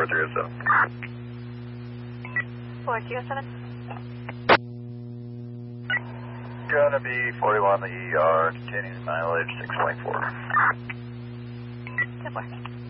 4307. 4207. Gonna be 41 the ER, continuing mileage 6.4. 10-4.